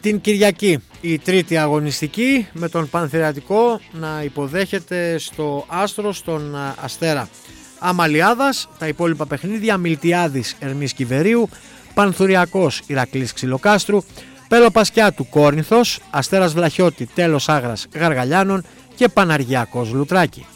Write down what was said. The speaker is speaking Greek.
την Κυριακή η τρίτη αγωνιστική με τον Πανθηριακό να υποδέχεται στο Άστρο στον Αστέρα Αμαλιάδας. Τα υπόλοιπα παιχνίδια: Μιλτιάδης Ερμής Κιβερίου, Πανθουριακός Ηρακλής Ξυλοκάστρου, Πελοπασκιάτου Κόρινθος, Αστέρας Βλαχιώτη Τέλος Άγρας Γαργαλιάνων και Παναργιακός Λουτράκη.